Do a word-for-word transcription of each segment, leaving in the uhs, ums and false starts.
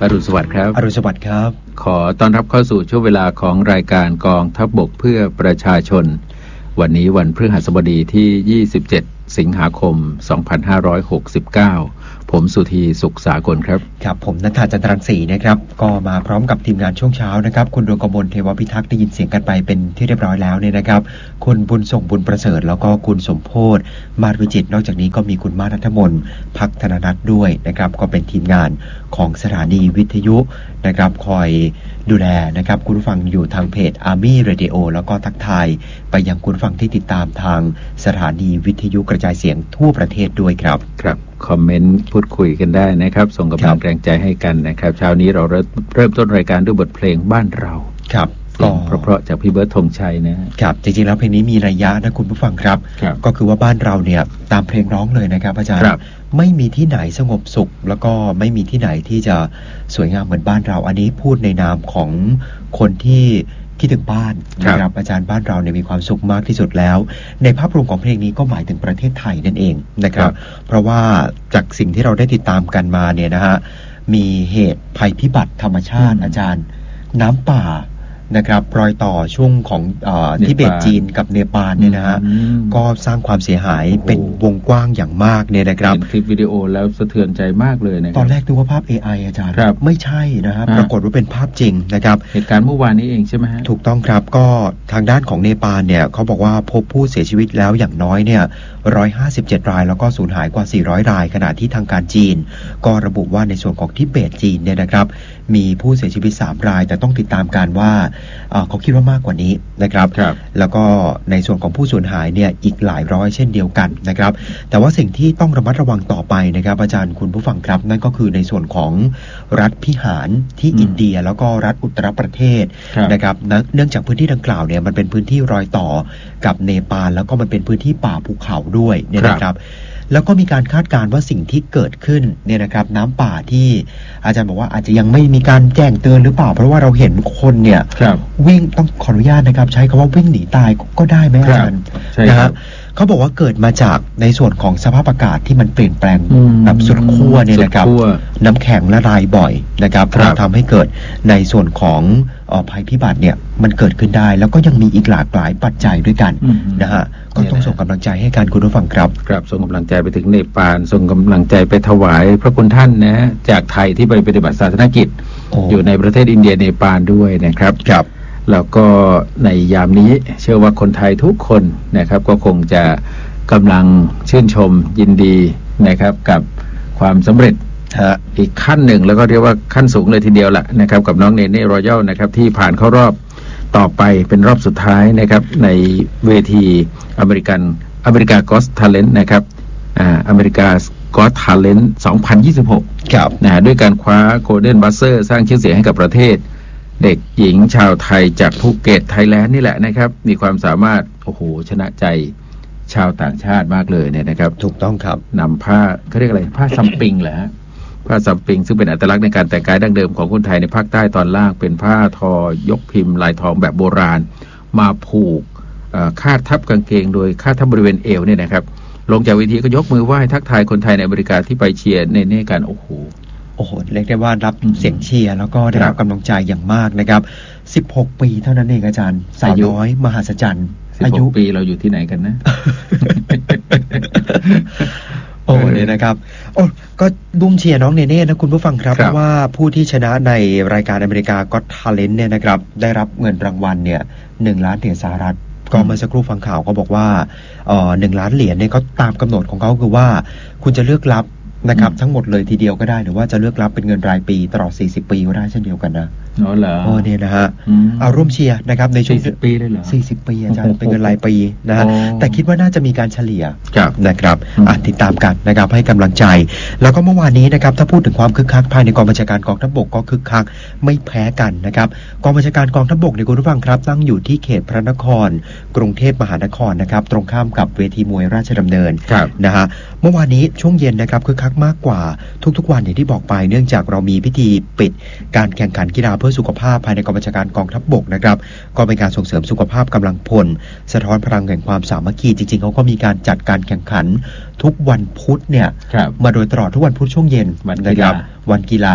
อรุณสวัสดิ์ครับอรุณสวัสดิ์ครับขอต้อนรับเข้าสู่ช่วงเวลาของรายการกองทัพบกเพื่อประชาชนวันนี้วันพฤหัสบดีที่ยี่สิบเจ็ดสิงหาคมสองพันห้าร้อยหกสิบเก้าผมสุธีสุขสากลครับครับผมณัฐาจันทรังสีนะครับก็มาพร้อมกับทีมงานช่วงเช้านะครับคุณดวงกมลเทวพิทักษ์ได้ยินเสียงกันไปเป็นที่เรียบร้อยแล้วเนี่ยนะครับคุณบุญส่งบุญประเสริฐแล้วก็คุณสมโพธมาศวิจิตรนอกจากนี้ก็มีคุณมาศนัทมนภักธนนัทด้วยนะครับก็เป็นทีมงานของสถานีวิทยุนะครับคอยดูแลนะครับคุณผู้ฟังอยู่ทางเพจ Army Radio แล้วก็ทักทายไปยังคุณผู้ฟังที่ติดตามทางสถานีวิทยุกระจายเสียงทั่วประเทศด้วยครับครับคอมเมนต์พูดคุยกันได้นะครับส่งกำลังแรงใจให้กันนะครับเช้านี้เราเริ่มเริ่มต้นรายการด้วยบทเพลงบ้านเราครับก็เพราะๆจากพี่เบิร์ดธงชัยนะครับจริงๆแล้วเพลงนี้มีนัยยะนะคุณผู้ฟังครับก็คือว่าบ้านเราเนี่ยตามเพลงร้องเลยนะครับอาจารย์ไม่มีที่ไหนสงบสุขแล้วก็ไม่มีที่ไหนที่จะสวยงามเหมือนบ้านเราอันนี้พูดในนามของคนที่คิดถึงบ้านนะครับอาจารย์บ้านเราเนี่ยมีความสุขมากที่สุดแล้วในภาพรวมของเพลงนี้ก็หมายถึงประเทศไทยนั่นเองนะครับเพราะว่าจากสิ่งที่เราได้ติดตามกันมาเนี่ยนะฮะมีเหตุภัยพิบัติธรรมชาติอาจารย์น้ำป่านะครับรอยต่อช่วงของเอ่อทิเบตจีนกับเนปาลเนี่ยนะฮะก็สร้างความเสียหายเป็นวงกว้างอย่างมากเนี่ยนะครับคลิปวิดีโอแล้วสะเทือนใจมากเลยนะครับตอนแรกดูว่าภาพ เอ ไอ อาจารย์ไม่ใช่นะครับปรากฏว่าเป็นภาพจริงนะครับเหตุการณ์เมื่อวานนี้เองใช่ไหมฮะถูกต้องครับก็ทางด้านของเนปาลเนี่ยเขาบอกว่าพบผู้เสียชีวิตแล้วอย่างน้อยเนี่ยหนึ่งร้อยห้าสิบเจ็ดรายแล้วก็สูญหายกว่าสี่ร้อยรายขณะที่ทางการจีนก็ระบุว่าในส่วนของทิเบตจีนเนี่ยนะครับมีผู้เสียชีวิตสามรายแต่ต้องติดตามกันว่าเขาคิดว่ามากกว่านี้นะครับแล้วก็ในส่วนของผู้สูญหายเนี่ยอีกหลายร้อยเช่นเดียวกันนะครับแต่ว่าสิ่งที่ต้องระมัดระวังต่อไปนะครับอาจารย์คุณผู้ฟังครับนั่นก็คือในส่วนของรัฐพิหารที่อินเดียแล้วก็รัฐอุตรประเทศนะครับเนื่องจากพื้นที่ดังกล่าวเนี่ยมันเป็นพื้นที่รอยต่อกับเนปาลแล้วก็มันเป็นพื้นที่ป่าภูเขาด้วยเนี่ยนะครับแล้วก็มีการคาดการณ์ว่าสิ่งที่เกิดขึ้นเนี่ยนะครับน้ำป่าที่อาจารย์บอกว่าอาจจะยังไม่มีการแจ้งเตือนหรือเปล่าเพราะว่าเราเห็นคนเนี่ยวิ่งต้องขออนุญาตนะครับใช้คำว่าวิ่งหนีตายก็ได้ไหมอาจารย์นะฮะเขาบอกว่าเกิดมาจากในส่วนของสภาพอากาศที่มันเปลี่ยนแปลงแบบสุดขั้วเนี่ยนะครับน้ำแข็งละลายบ่อยนะครับเราทำให้เกิดในส่วนของภัยพิบัติเนี่ยมันเกิดขึ้นได้แล้วก็ยังมีอีกหลากหลายปัจจัยด้วยกันนะฮะก็ต้องส่งกำลังใจให้การคุณผู้ฟังครับครับส่งกำลังใจไปถึงเนปาลส่งกำลังใจไปถวายพระคุณท่านนะจากไทยที่ไปปฏิบัติศาสนกิจอยู่ในประเทศอินเดียเนปาลด้วยนะครับครับแล้วก็ในยามนี้เชื่อว่าคนไทยทุกคนนะครับก็คงจะกำลังชื่นชมยินดีนะครับกับความสำเร็จอีกขั้นหนึ่งแล้วก็เรียกว่าขั้นสูงเลยทีเดียวแหละนะครับกับน้องเนเน่รอยัลนะครับที่ผ่านเข้ารอบต่อไปเป็นรอบสุดท้ายนะครับในเวทีอเมริกันอเมริกาก็อตทาเลนต์นะครับอ่าอเมริกาก็อตทาเลนต์สองพันยี่สิบหกครับนะด้วยการคว้าโกลเด้นบัสเซอร์สร้างชื่อเสียงให้กับประเทศเด็กหญิงชาวไทยจากภูเก็ตไทยแลนด์นี่แหละนะครับมีความสามารถโอ้โหชนะใจชาวต่างชาติมากเลยเนี่ยนะครับถูกต้องครับนำผ้าเขาเรียกอะไรผ้าซัมปิงเหรอฮะผ้าซัมปิงซึ่งเป็นอัตลักษณ์ในการแต่งกายดั้งเดิมของคนไทยในภาคใต้ตอนล่างเป็นผ้าทอยกพิมพ์ลายทองแบบโบราณมาผูกคาดทับกางเกงโดยคาดทับบริเวณเอวเนี่ยนะครับลงจากเวทีก็ยกมือไหว้ทักทายคนไทยในอเมริกาที่ไปเชียร์ในเน่กันโอ้โหโอ้โหเรียกได้ว่ารับเสียงเชียร์แล้วก็ได้รับกำลังใจอย่างมากนะครับสิบหกปีเท่านั้นเองอาจารย์สาวน้อยมหัศจรรย์อายุปีเราอยู่ที่ไหนกันนะโอ้เนี่ยนะครับโอ้ก็ดุ้มเชียร์น้องเนเน่นะคุณผู้ฟังครับเพราะว่าผู้ที่ชนะในรายการอเมริกาก็อตทาเลนต์เนี่ยนะครับได้รับเงินรางวัลเนี่ยหนึ่งล้านเหรียญสหรัฐก็เมื่อสักครู่ฟังข่าวเขาบอกว่าเอ่อหนึ่งล้านเหรียญเนี่ยเขาตามกำหนดของเขาคือว่าคุณจะเลือกรับนะครับทั้งหมดเลยทีเดียวก็ได้หรือว่าจะเลือกรับเป็นเงินรายปีตลอดสี่สิบปีก็ได้เช่นเดียวกันนะอ๋อเหรอโอ้เนี่ยนะฮะเอาร่วมเชียร์นะครับในช่วงสี่สิบปีเลยเหรอสี่สิบปีอาจารย์เป็นเงินรายปีนะฮะแต่คิดว่าน่าจะมีการเฉลี่ยนะครับอ่ะติดตามกันนะครับให้กำลังใจแล้วก็เมื่อวานนี้นะครับถ้าพูดถึงความคึกคักภายในกองบัญชาการกองทัพบกก็คึกคักไม่แพ้กันนะครับกองบัญชาการกองทัพบกในคุณผู้ฟังครับตั้งอยู่ที่เขตพระนครกรุงเทพมหานครนะครับตรงข้ามกับเวทีมวยราชดำเนินนะฮะเมื่อวานนี้ช่วงเย็นนะครับคึกคักมากกว่าทุกๆวันอย่างที่บอกไปเนื่องจากเรามีพิธีปิดการแข่งขันกีฬาเพื่อสุขภาพภายในกองบัญชาการกองทัพบกนะครับก็เป็นการส่งเสริมสุขภาพกำลังพลสะท้อนพลังแห่งความสามัคคีจริงๆเขาก็มีการจัดการแข่งขันทุกวันพุธเนี่ยมาโดยตลอดทุกวันพุธช่วงเย็นนะครับวันกีฬา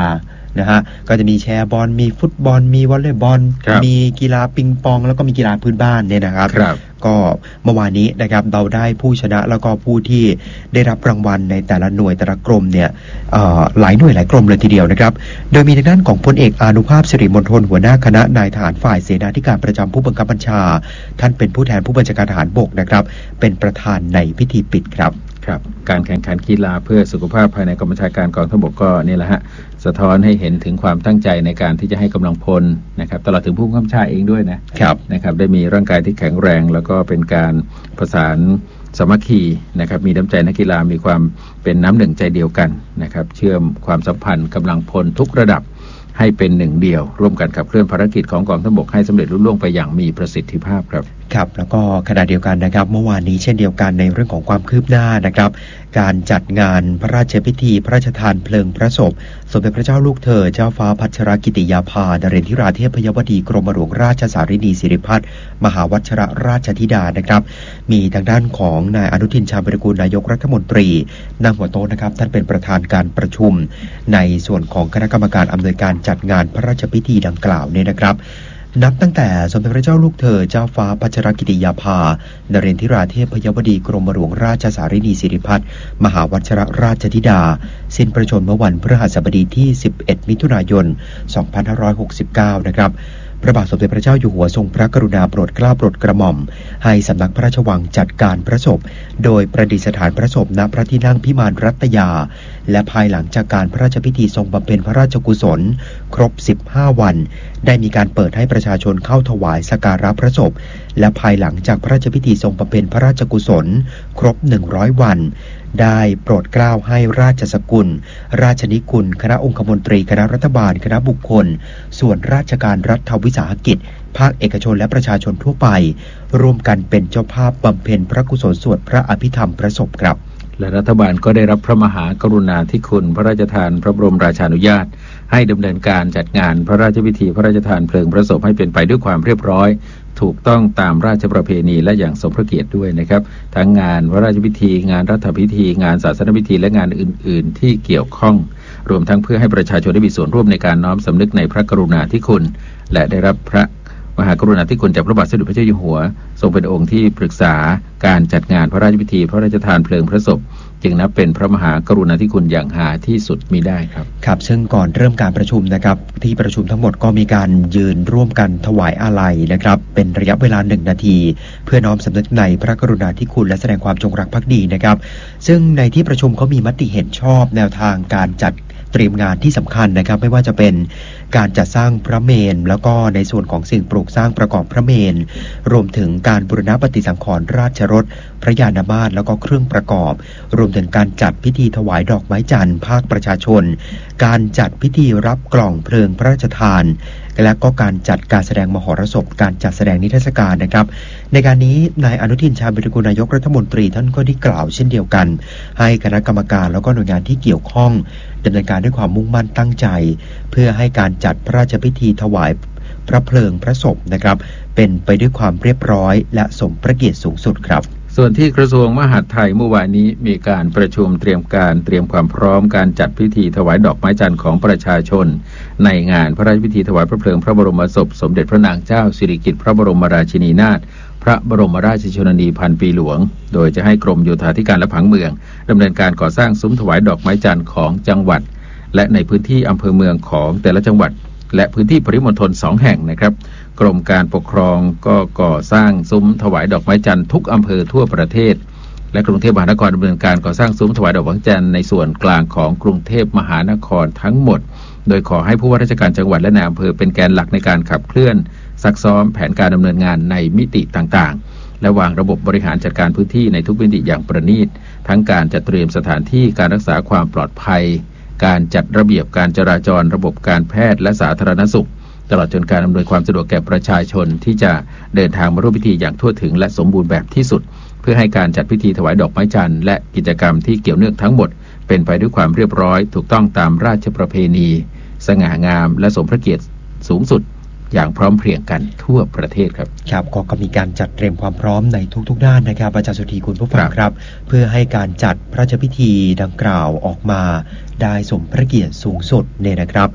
นะฮะก็จะมีแชร์บอลมีฟุตบอลมีวอลเลย์บอลมีกีฬาปิงปองแล้วก็มีกีฬาพื้นบ้านเนี่ยนะครับก็เมื่อวานนี้นะครับเราได้ผู้ชนะแล้วก็ผู้ที่ได้รับรางวัลในแต่ละหน่วยแต่ละกรมเนี่ยหลายหน่วยหลายกรมเลยทีเดียวนะครับโดยมีทางด้านของพลเอกอานุภาพสิริมณฑลหัวหน้าคณะนายทหารฝ่ายเสนาธิการประจำผู้บังคับบัญชาท่านเป็นผู้แทนผู้บัญชาการทหารบกนะครับเป็นประธานในพิธีปิดครับครับการแข่งขันกีฬาเพื่อสุขภาพภายในกองบัญชาการกองทัพบกก็นี่แหละฮะสะท้อนให้เห็นถึงความตั้งใจในการที่จะให้กำลังพลนะครับตลอดถึงผู้บังคับบัญชาเองด้วยนะครับนะครับได้มีร่างกายที่แข็งแรงแล้วก็เป็นการประสานสามัคคีนะครับมีน้ำใจนักกีฬามีความเป็นน้ำหนึ่งใจเดียวกันนะครับเชื่อมความสัมพันธ์กำลังพลทุกระดับให้เป็นหนึ่งเดียวร่วมกันขับเคลื่อนภารกิจของกองทัพบกให้สำเร็จรุ่งเรืองไปอย่างมีประสิทธิภาพครับครับแล้วก็ขณะเดียวกันนะครับเมื่อวานนี้เช่นเดียวกันในเรื่องของความคืบหน้านะครับการจัดงานพระราชพิธีพระราชทานเพลิงพระศพสมเด็จพระเจ้าลูกเธอเจ้าฟ้าพัชรกิติยาภานเรนทิราเทพยวดีกรมหลวงราชสารินีสิริพัฒน์มหาวัชรราชธิดานะครับมีทางด้านของนายอนุทินชาญวิรากูลนายกรัฐมนตรีนั่งหัวโต๊ะนะครับท่านเป็นประธานการประชุมในส่วนของคณะกรรมการอำนวยการจัดงานพระราชพิธีดังกล่าวเนี่ยนะครับนับตั้งแต่สมเด็จพระเจ้าลูกเธอเจ้าฟ้าพัชรกิติยาภานเรนทิราเทพยวดีกรมหลวงราชสารินีสิริพัฒน์มหาวัชรราชธิดาสิ้นพระชนม์เมื่อวันพฤหัสบดีที่สิบเอ็ดมิถุนายนสองพันห้าร้อยหกสิบเก้านะครับพระบาทสมเด็จพระเจ้าอยู่หัวทรงพระกรุณาโปรดเกล้าโปรดกระหม่อมให้สำนักพระราชวังจัดการพระศพโดยประดิษฐานพระศพณพระที่นั่งพิมานรัตยาและภายหลังจากการพระราชพิธีทรงบำเพ็ญพระราชกุศลครบสิบห้าวันได้มีการเปิดให้ประชาชนเข้าถวายสักการะพระศพและภายหลังจากพระราชพิธีทรงบำเพ็ญพระราชกุศลครบหนึ่งร้อยวันได้โปรดเกล้าให้ราชสกุลราชนิกุลคณะองคมนตรีคณะรัฐบาลคณะบุคคลส่วนราชการรัฐวิสาหกิจภาคเอกชนและประชาชนทั่วไปร่วมกันเป็นเจ้าภาพบำเพ็ญพระกุศลสวดพระอภิธรรมพระศพครับและรัฐบาลก็ได้รับพระมหากรุณาธิคุณพระราชทานพระบรมราชานุญาตให้ดำเนินการจัดงานพระราชพิธีพระราชทานเพลิงพระศพให้เป็นไปด้วยความเรียบร้อยถูกต้องตามราชประเพณีและอย่างสมพระเกียรติด้วยนะครับทั้งงานพระราชพิธีงานรัฐพิธีงานศาสนพิธีและงานอื่นๆที่เกี่ยวข้องรวมทั้งเพื่อให้ประชาชนได้มีส่วนร่วมในการน้อมสำนึกในพระกรุณาธิคุณและได้รับพระมหากรุณาธิคุณจากพระบาทสมเด็จพระเจ้าอยู่หัวทรงเป็นองค์ที่ปรึกษาการจัดงานพระราชพิธีพระราชทานเพลิงพระศพจึงนับเป็นพระมหากรุณาธิคุณอย่างหาที่สุดมิได้ครับครับซึ่งก่อนเริ่มการประชุมนะครับที่ประชุมทั้งหมดก็มีการยืนร่วมกันถวายอาลัยนะครับเป็นระยะเวลาหนึ่งนาทีเพื่อน้อมสำนึกในพระกรุณาธิคุณและแสดงความจงรักภักดีนะครับซึ่งในที่ประชุมเขามีมติเห็นชอบแนวทางการจัดเตรียมงานที่สำคัญนะครับไม่ว่าจะเป็นการจัดสร้างพระเมรุ แล้วก็ในส่วนของสิ่งปลูกสร้างประกอบพระเมรุรวมถึงการบูรณะปฏิสังขรณ์ราชรถพระยานมาศแล้วก็เครื่องประกอบรวมถึงการจัดพิธีถวายดอกไม้จันทร์ภาคประชาชนการจัดพิธีรับกล่องเพลิงพระราชทานและก็การจัดการแสดงมหรสพการจัดแสดงนิทรรศการนะครับในการนี้นายอนุทินชาญวิรากูลนายกรัฐมนตรีท่านก็ได้กล่าวเช่นเดียวกันให้คณะกรรมการแล้วก็หน่วยงานที่เกี่ยวข้องดำเนินการด้วยความมุ่งมั่นตั้งใจเพื่อให้การจัดพระราชพิธีถวายพระเพลิงพระศพนะครับเป็นไปด้วยความเรียบร้อยและสมพระเกียรติสูงสุดครับส่วนที่กระทรวงมหาดไทยเมื่อวานนี้มีการประชุมเตรียมการเตรียมความพร้อมการจัดพิธีถวายดอกไม้จันทร์ของประชาชนในงานพระราชพิธีถวายพระเพลิงพระบรมศพสมเด็จพระนางเจ้าสิริกิติ์พระบรมราชินีนาถพระบรมราชชนนีพันปีหลวงโดยจะให้กรมโยธาธิการและผังเมืองดำเนินการก่อสร้างซุ้มถวายดอกไม้จันทร์ของจังหวัดและในพื้นที่อำเภอเมืองของแต่ละจังหวัดและพื้นที่ปริมณฑลสองแห่งนะครับกรมการปกครองก็ก่อสร้างซุ้มถวายดอกไม้จันทร์ทุกอำเภอทั่วประเทศและกรุงเทพมหานครดำเนินการก่อสร้างซุ้มถวายดอกไม้จันทร์ในส่วนกลางของกรุงเทพมหานครทั้งหมดโดยขอให้ผู้ว่าราชการจังหวัดและนายอำเภอเป็นแกนหลักในการขับเคลื่อนซักซ้อมแผนการดำเนินงานในมิติต่างๆและวางระบบบริหารจัดการพื้นที่ในทุกมิติอย่างประณีตทั้งการจัดเตรียมสถานที่การรักษาความปลอดภัยการจัดระเบียบการจราจรระบบการแพทย์และสาธารณสุขตลอดจนการอำนวยความสะดวกแก่ประชาชนที่จะเดินทางมาร่วมพิธีอย่างทั่วถึงและสมบูรณ์แบบที่สุดเพื่อให้การจัดพิธีถวายดอกไม้จันทร์และกิจกรรมที่เกี่ยวเนื่องทั้งหมดเป็นไปด้วยความเรียบร้อยถูกต้องตามราชประเพณีสง่างามและสมพระเกียรติสูงสุดอย่างพร้อมเพรียงกันทั่วประเทศครับครับก็มีการจัดเตรียมความพร้อมในทุกๆด้านนะครับอาจารย์สุธีคุณผู้ฟังครับเพื่อให้การจัดพระราชพิธีดังกล่าวออกมาได้สมพระเกียรติสูงสุดเนี่ยนะครับ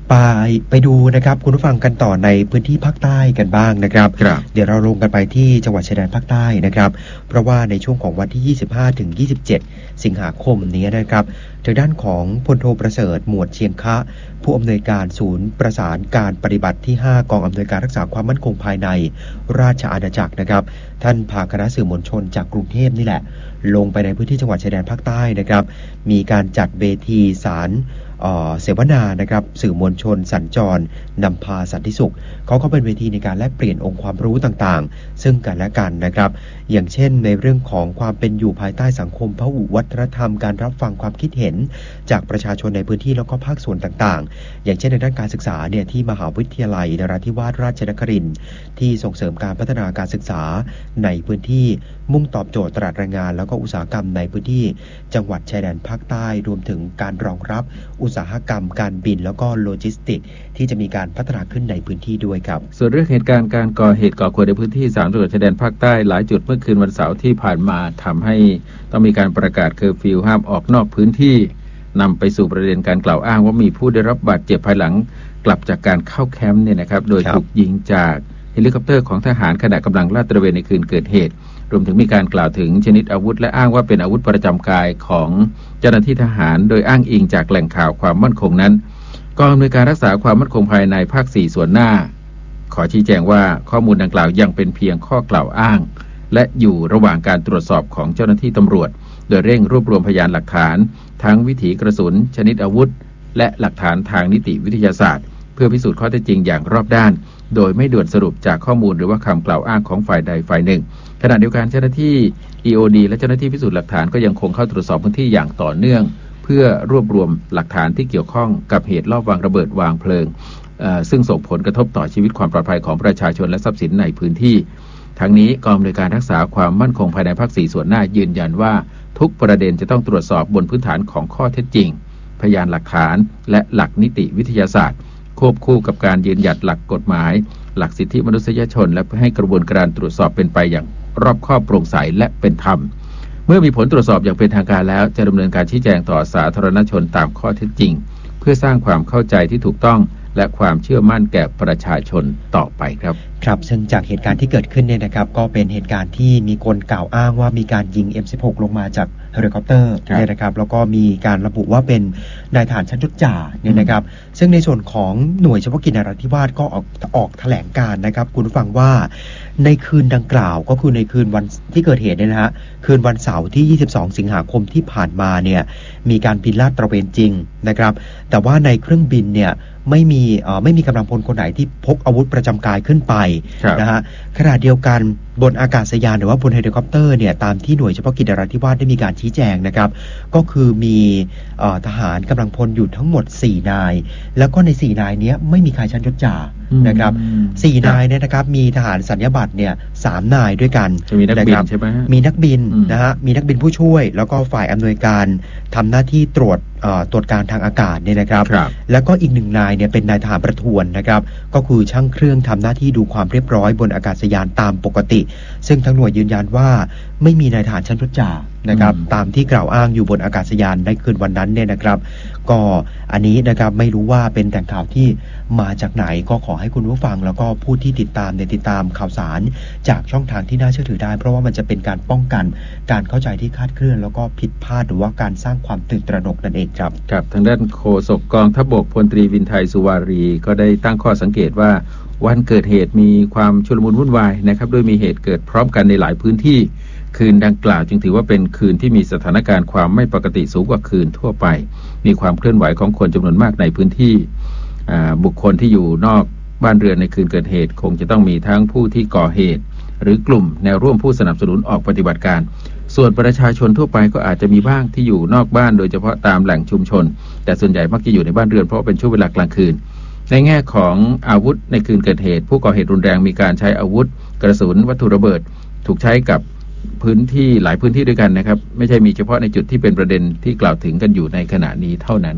ไปไปดูนะครับคุณผู้ฟังกันต่อในพื้นที่ภาคใต้กันบ้างนะครับครับเดี๋ยวเราลงกันไปที่จังหวัดชายแดนภาคใต้นะครับเพราะว่าในช่วงของวันที่ยี่สิบห้าถึงยี่สิบเจ็ดสิงหาคมนี้นะครับทางด้านของพลโทประเสริฐหมวดเชียงคะผู้อำนวยการศูนย์ประสานการปฏิบัติที่ห้ากองอำนวยการรักษาความมั่นคงภายในราชอาณาจักรนะครับท่านพาคณะสื่อมวลชนจากกรุงเทพนี่แหละลงไปในพื้นที่จังหวัดชายแดนภาคใต้นะครับมีการจัดเวทีสารเสวนานะครับสื่อมวลชนสัญจรนำพาสันติสุขเขาก็เป็นเวทีในการแลกเปลี่ยนองค์ความรู้ต่างๆซึ่งกันและกันนะครับอย่างเช่นในเรื่องของความเป็นอยู่ภายใต้สังคมพหุวัฒนธรรมการรับฟังความคิดเห็นจากประชาชนในพื้นที่แล้วก็ภาคส่วนต่างๆอย่างเช่นในด้านการศึกษาเนี่ยที่มหาวิทยาลัยนราธิวาสราชนครินทร์ที่ส่งเสริมการพัฒนาการศึกษาในพื้นที่มุ่งตอบโจทย์ตลาดแรงงานแล้วก็อุตสาหกรรมในพื้นที่จังหวัดชายแดนภาคใต้รวมถึงการรองรับอุตสาหกรรมการบินแล้วก็โลจิสติกส์ที่จะมีการพัฒนาขึ้นในพื้นที่ด้วยครับส่วนเรื่องเหตุการณ์การก่อเหตุก่อขวดในพื้นที่สามจังหวัดชายแดนภาคใต้หลายจุดเมื่อคืนวันเสาร์ที่ผ่านมาทำให้ต้องมีการประกาศเคอร์ฟิวห้ามออกนอกพื้นที่นำไปสู่ประเด็นการกล่าวอ้างว่ามีผู้ได้รับบาดเจ็บภายหลังกลับจากการเข้าแคมป์เนี่ยนะครับโดยถูกยิงจากเฮลิคอปเตอร์ของทหารขณะกำลังลาดตระเวนในคืนเกิดเหตุรวมถึงมีการกล่าวถึงชนิดอาวุธและอ้างว่าเป็นอาวุธประจำกายของเจ้าหน้าที่ทหารโดยอ้างอิงจากแหล่งข่าวความมั่นคงนั้นกองอำนวยการรักษาความมั่นคงภายในภาคสี่ส่วนหน้าขอชี้แจงว่าข้อมูลดังกล่าวยังเป็นเพียงข้อกล่าวอ้างและอยู่ระหว่างการตรวจสอบของเจ้าหน้าที่ตำรวจโดยเร่งรวบรวมพยานหลักฐานทั้งวิถีกระสุนชนิดอาวุธและหลักฐานทางนิติวิทยาศาสตร์เพื่อพิสูจน์ข้อเท็จจริงอย่างรอบด้านโดยไม่ด่วนสรุปจากข้อมูลหรือว่าคำกล่าวอ้างของฝ่ายใดฝ่ายหนึ่งขณะเดียวกันเจ้าหน้าที่ อี โอ ดี และเจ้าหน้าที่พิสูจน์หลักฐานก็ยังคงเข้าตรวจสอบพื้นที่อย่างต่อเนื่องเพื่อรวบรวมหลักฐานที่เกี่ยวข้องกับเหตุลอบวางระเบิดวางเพลิงซึ่งส่งผลกระทบต่อชีวิตความปลอดภัยของประชาชนและทรัพย์สินในพื้นที่ทั้งนี้กองอำนวยการรักษาความมั่นคงภายในภาคสี่ส่วนหน้ายืนยันว่าทุกประเด็นจะต้องตรวจสอบบนพื้นฐานของข้อเท็จจริงพยานหลักฐานและหลักนิติวิทยาศาสตร์ควบคู่กับการยืนหยัดหลักกฎหมายหลักสิทธิมนุษยชนและให้กระบวนการตรวจสอบเป็นไปอย่างรอบคอบโปร่งใสและเป็นธรรมเมื่อมีผลตรวจสอบอย่างเป็นทางการแล้วจะดำเนินการชี้แจงต่อสาธารณชนตามข้อเท็จจริงเพื่อสร้างความเข้าใจที่ถูกต้องและความเชื่อมั่นแก่ประชาชนต่อไปครับครับซึ่งจากเหตุการณ์ที่เกิดขึ้นเนี่ยนะครับก็เป็นเหตุการณ์ที่มีคนกล่าวอ้างว่ามีการยิง เอ็ม สิบหก ลงมาจากเฮลิคอปเตอร์เนี่ยนะครับแล้วก็มีการระบุว่าเป็นนายทหารชั้นยศจ่าเนี่ยนะครับซึ่งในส่วนของหน่วยเฉพาะกิจนราธิวาสก็ออกออกแถลงการนะครับคุณผู้ฟังว่าในคืนดังกล่าวก็คือในคืนวันที่เกิดเหตุเนี่ยนะฮะคืนวันเสาร์ที่ยี่สิบสองสิงหาคมที่ผ่านมาเนี่ยมีการบินลาดตระเวนจริงนะครับแต่ว่าในเครื่องบินเนี่ยไม่มีเอ่อไม่มีกำลังพลคนไหนที่พกอาวุธประจำกายขึ้นไปนะฮะขณะเดียวกันบนอากาศยานหรือว่าบนเฮลิคอปเตอร์เนี่ยตามที่หน่วยเฉพาะกิจนราธิวาสได้มีการชี้แจงนะครับก็คือมีทหารกำลังพลอยู่ทั้งหมดสี่นายแล้วก็ในสี่นายนี้ไม่มีใครชั้นยศจ่านะครับสี่นายเนี่ยนะครับมีทหารสัญญาบัตรเนี่ยสามนายด้วยกันมีนักบินใช่ไหมมีนักบินนะฮะมีนักบินผู้ช่วยแล้วก็ฝ่ายอำนวยการทำหน้าที่ตรวจตรวจการทางอากาศเนี่ยนะครับแล้วก็อีกหนึ่งนายเนี่ยเป็นนายทหารประทวนนะครับก็คือช่างเครื่องทำหน้าที่ดูความเรียบร้อยบนอากาศยานตามปกติซึ่งทั้งหน่วยยืนยันว่าไม่มีนายทหารชั้นยศจ่านะครับตามที่กล่าวอ้างอยู่บนอากาศยานในคืนวันนั้นเนี่ยนะครับก็อันนี้นะครับไม่รู้ว่าเป็นแต่งข่าวที่มาจากไหนก็ขอให้คุณผู้ฟังแล้วก็ผู้ที่ติดตามในติดตามข่าวสารจากช่องทางที่น่าเชื่อถือได้เพราะว่ามันจะเป็นการป้องกันการเข้าใจที่คลาดเคลื่อนแล้วก็ผิดพลาดหรือว่าการสร้างความตื่นตระหนกนั่นเองครับครับทางด้านโฆษกกองทัพบกพลตรีวินไทยสุวารีก็ได้ตั้งข้อสังเกตว่าวันเกิดเหตุมีความชุลมุนวุ่นวายนะครับโดยมีเหตุเกิดพร้อมกันในหลายพื้นที่คืนดังกล่าวจึงถือว่าเป็นคืนที่มีสถานการณ์ความไม่ปกติสูงกว่าคืนทั่วไปมีความเคลื่อนไหวของคนจำนวนมากในพื้นที่บุคคลที่อยู่นอกบ้านเรือนในคืนเกิดเหตุคงจะต้องมีทั้งผู้ที่ก่อเหตุหรือกลุ่มแนวร่วมผู้สนับสนุนออกปฏิบัติการส่วนประชาชนทั่วไปก็อาจจะมีบ้างที่อยู่นอกบ้านโดยเฉพาะตามแหล่งชุมชนแต่ส่วนใหญ่มักจะอยู่ในบ้านเรือนเพราะเป็นช่วงเวลากลางคืนในแง่ของอาวุธในคืนเกิดเหตุผู้ก่อเหตุรุนแรงมีการใช้อาวุธกระสุนวัตถุระเบิดถูกใช้กับพื้นที่หลายพื้นที่ด้วยกันนะครับไม่ใช่มีเฉพาะในจุดที่เป็นประเด็นที่กล่าวถึงกันอยู่ในขณะนี้เท่านั้นครับ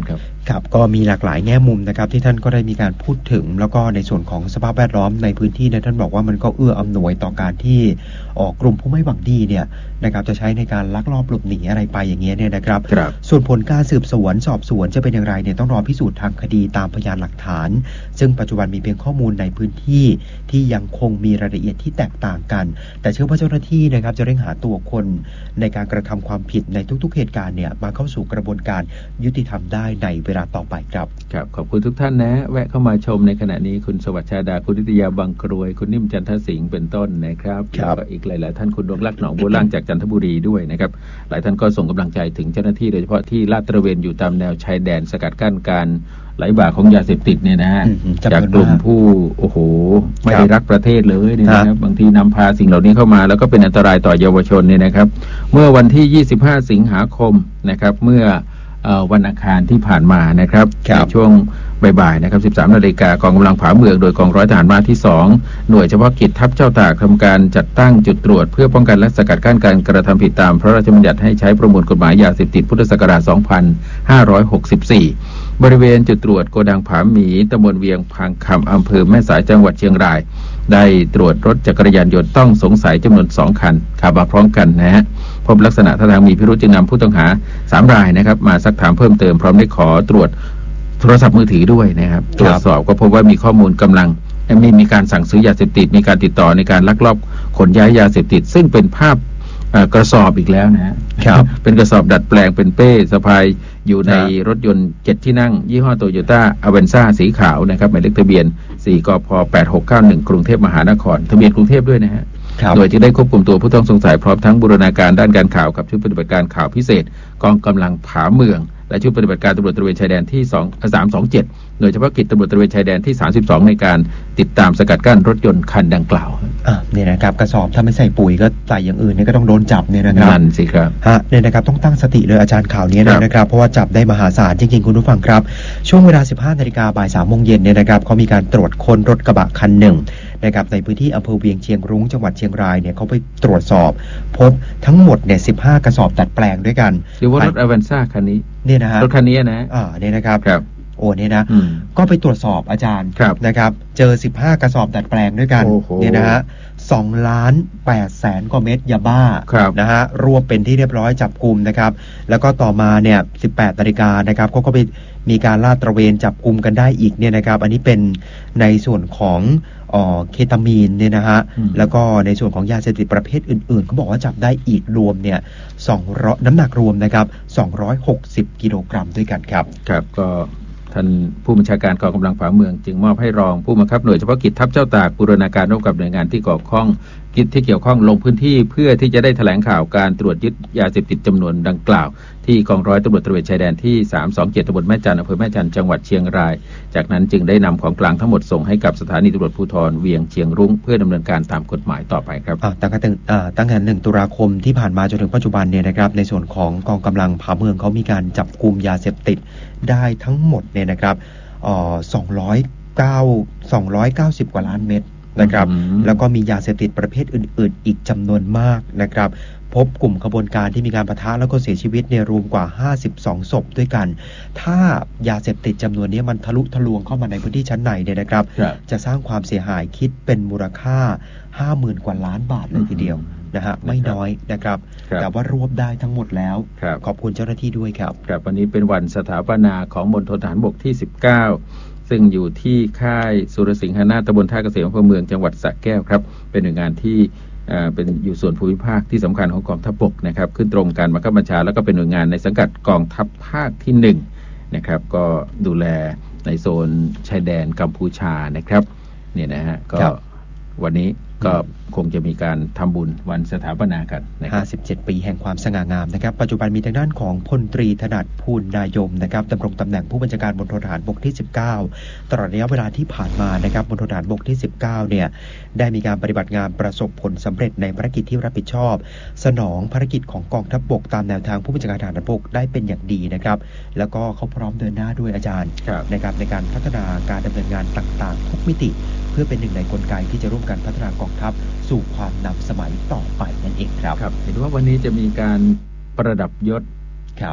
ครับก็มีหลากหลายแง่มุมนะครับที่ท่านก็ได้มีการพูดถึงแล้วก็ในส่วนของสภาพแวดล้อมในพื้นที่เนี่ยท่านบอกว่ามันก็เอื้ออำนวยต่อการที่ออกกลุ่มผู้ไม่หวังดีเนี่ยนะครับจะใช้ในการลักลอบหลบหนีอะไรไปอย่างเงี้ยเนี่ยนะครับส่วนผลการสืบสวนสอบสวนจะเป็นอย่างไรเนี่ยต้องรอพิสูจน์ทางคดีตามพยานหลักฐานซึ่งปัจจุบันมีเพียงข้อมูลในพื้นที่ที่ยังคงมีรายละเอียดที่แตกต่างกันแต่เชื่อว่าเจ้าหน้าที่นะครับจะเร่งหาตัวคนในการกระทำความผิดในทุกๆเหตุการณ์เนี่ยมาเข้าสู่กระบวนการยุติธรรมได้ในเวลาต่อไปครับครับขอบคุณทุกท่านนะแวะเข้ามาชมในขณะนี้คุณสวัสดิ์ชาดาคุณนิตยาบางกรวยคุณนิ่มจันทสิงห์เป็นต้นนะครับแล้วก็อีกหลายๆท่านคุณดวงลักษณ์หนองบัวล่างจากจันทบุรีด้วยนะครับหลายท่านก็ส่งกำลังใจถึงเจ้าหน้าที่โดยเฉพาะที่ลาดตระเวนอยู่ตามแนวชายแดนสกัดกั้นการไหลบ่าของยาเสพติดเนี่ยนะฮะจากกลุ่มผู้โอ้โหไม่ได้รักประเทศเลยเนี่ยนะครับบางทีนำพาสิ่งเหล่านี้เข้ามาแล้วก็เป็นอันตรายต่อเยาวชนเนี่ยนะครับเมื่อวันที่ยี่สิบห้าสิงหาคมนะครับเมื่อวันอังคารที่ผ่านมานะครับในช่วงบ่ายๆนะครับสิบสามนาฬิกากองกำลังผาเมืองโดยกองร้อยทหารม้าที่สองหน่วยเฉพาะกิจทัพเจ้าตากทำการจัดตั้งจุดตรวจเพื่อป้องกันและสกัดกั้นการกระทำผิดตามพระราชบัญญัติให้ใช้ประมวลกฎหมายยาเสพติดพุทธศักราชสองพันห้าร้อยหกสิบสี่บริเวณจุดตรวจโกดังผาหมีตำบลเวียงพังคำอำเภอแม่สายจังหวัดเชียงรายได้ตรวจรถจักรยานยนต์ต้องสงสัยจำนวนสองคันขับมาพร้อมกันนะฮะพบลักษณะท่าทางมีพิรุธจึงนำผู้ต้องหาสามรายนะครับมาซักถามเพิ่มเติมพร้อมได้ขอตรวจโทรศัพท์มือถือด้วยนะครับตรวจสอบก็พบว่ามีข้อมูลกำลังมีมีการสั่งซื้อยาเสพติดมีการติดต่อในการลักลอบขนย้ายยาเสพติดซึ่งเป็นภาพกระสอบอีกแล้วนะครับเป็นกระสอบดัดแปลงเป็นเป้สะพายอยู่ในรถยนต์เจ็ดที่นั่งยี่ห้อโตโยต้าอเวนซ่าสีขาวนะครับหมายเลขทะเบียนสี่กพแปดหกเก้าหนึ่งกรุงเทพมหานครทะเบียนกรุงเทพด้วยนะฮะโดยที่ได้ควบคุมตัวผู้ต้องสงสัยพร้อมทั้งบูรณาการด้านการข่าวกับชุดปฏิบัติการข่าวพิเศษกองกำลังผาเมืองและชุดปฏิบัติการตำรวจตระเวนชายแดนที่สามสองเจ็ดโดยเฉพาะกิจตำรวจตระเวนชายแดนที่สามสิบสองในการติดตามสกัดกั้นรถยนต์คันดังกล่าวอ่ะเนี่ยนะครับกระสอบถ้าไม่ใส่ปุ๋ยก็ใส่อย่างอื่นเนี่ยก็ต้องโดนจับเนี่ยนะครับนั่นสิครับฮะเนี่ยนะครับต้องตั้งสติเลยอาจารย์ข่าวนี้นะครับเพราะว่าจับได้มหาศาลจริงๆคุณผู้ฟังครับช่วงเวลา สิบห้านาฬิกาบ่ายสามโมงเย็นเนี่ยนะครับเขามีการตรวจค้นรถกระบะคันหนึ่งนะครับในพื้นที่อำเภอเวียงเชียงรุ้งจังหวัดเชียงรายเนี่ยเขาไปตรวจสอบพบทั้งหมดเนี่ยสิบห้ากระสอบดัดแปลงด้วยกันหรือว่ารถอเวนซ่าคันนี้เนี่ยนะฮะรถคันนี้นะอ่าเนี่ยนะครับโอ้เนี่ยนะก็ไปตรวจสอบอาจารย์นะครับเจอสิบห้ากระสอบดัดแปลงด้วยกันเนี่ยนะฮะสองล้านแปดแสนกว่าเม็ดยาบ้านะฮะรวมเป็นที่เรียบร้อยจับกุมนะครับแล้วก็ต่อมาเนี่ยสิบแปดนาฬิกานะครับเขาก็ไปมีการลาดตระเวนจับกุมกันได้อีกเนี่ยนะครับอันนี้เป็นในส่วนของอ๋อเคตามีนเนี่ยนะฮะแล้วก็ในส่วนของยาเสพติดประเภทอื่นๆเขาบอกว่าจับได้อีกรวมเนี่ยสองร้อยน้ำหนักรวมนะครับสองร้อยหกสิบกิโลกรัมด้วยกันครับครับก็ท่านผู้บัญชาการกองกำลังผาเมืองจึงมอบให้รองผู้บังคับหน่วยเฉพาะกิจทัพเจ้าตากบูรณาการร่วมกับหน่วยงานที่เกี่ยวข้องกิจที่เกี่ยวข้องลงพื้นที่เพื่อที่จะได้แถลงข่าวการตรวจยึดยาเสพติดจำนวนดังกล่าวที่กองร้อยตำรวจตระเวนชายแดนที่สามสองเจ็ดตำบลแม่จันทร์อำเภอแม่จันทร์จังหวัดเชียงรายจากนั้นจึงได้นำของกลางทั้งหมดส่งให้กับสถานีตำรวจภูธรเวียงเชียงรุ้งเพื่อดำเนินการตามกฎหมายต่อไปครับตั้งแต่ตั้งแต่หนึ่งตุลาคมที่ผ่านมาจนถึงปัจจุบันเนี่ยนะครับในส่วนของกองกำลังผาเมืองเขามีการจับกุมยาเสพติดได้ทั้งหมดเนี่ยนะครับสองร้อยเก้า สองร้อยเก้าสิบกว่าล้านเม็ดนะครับแล้วก็มียาเสพติดประเภทอื่นๆอีกจำนวนมากนะครับพบกลุ่มขบวนการที่มีการปะทะแล้วก็เสียชีวิตเนี่ยรวมกว่าห้าสิบสองศพด้วยกันถ้ายาเสพติดจำนวนนี้มันทะลุทะลวงเข้ามาในพื้นที่ชั้นในเนี่ยนะครับจะสร้างความเสียหายคิดเป็นมูลค่า ห้าหมื่น กว่าล้านบาทเลยทีเดียวนะฮะไม่น้อยนะครับแต่ว่ารวบได้ทั้งหมดแล้วขอบคุณเจ้าหน้าที่ด้วยครับครับวันนี้เป็นวันสถาปนาของมณฑลทหารบกที่สิบเก้าซึ่งอยู่ที่ค่ายสุรสิงหนาถตำบลท่าเกษมอำเภอเมืองจังหวัดสระแก้วครับเป็นหน่วยงานที่เป็นอยู่ส่วนภูมิภาคที่สำคัญของกองทัพบกนะครับขึ้นตรงการบังคับบัญชาแล้วก็เป็นหน่วยงานในสังกัดกองทัพภาคที่หนึ่งนะครับก็ดูแลในโซนชายแดนกัมพูชานะครับเนี่ยนะฮะก็วันนี้ก็คงจะมีการทำบุญวันสถาปนากันนะครับห้าสิบเจ็ดปีแห่งความสง่างามนะครับปัจจุบันมีทางด้านของพลตรีถนัดภูลนายมนะครับดำรงตำแหน่งผู้บัญชาการมณฑลทหารบกที่สิบเก้าตลอดระยะเวลาที่ผ่านมานะครับมณฑลทหารบกที่สิบเก้าเนี่ยได้มีการปฏิบัติงานประสบผลสำเร็จในภารกิจที่รับผิดชอบสนองภารกิจของกองทัพบกตามแนวทางผู้บัญชาการทหารบกได้เป็นอย่างดีนะครับแล้วก็เขาพร้อมเดินหน้าด้วยอาจารย์นะครับในการพัฒนาการดำเนินงานต่างๆทุกมิติเพื่อเป็นหนึ่งในกลไกที่จะร่วมกันพัฒนากองทัพสู่ความนำสมัยต่อไปนั่นเองครับครับเห็นว่าวันนี้จะมีการประดับยศครับ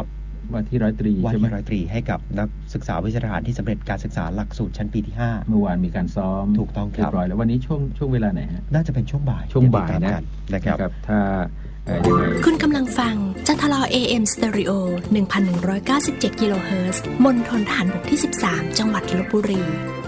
ว่าที่ร้อยตรีว่าใช่ไหมที่ร้อยตรีให้กับนักศึกษาวิชาทหารที่สำเร็จการศึกษาหลักสูตรชั้นปีที่ห้าเมื่อวานมีการซ้อมถูกต้องครับเรียบร้อยแล้ววันนี้ช่วงช่วงเวลาไหนฮะน่าจะเป็นช่วงบ่ายช่วงบ่ายติดตมนะกันะครับถ้าเอ่อยังไงคุณกำลังฟังจันทลอ เอ เอ็ม Stereo หนึ่งพันหนึ่งร้อยเก้าสิบเจ็ด กิโลเฮิรตซ์ มณฑลทหารบกที่ สิบสาม จังหวัดลพบุรี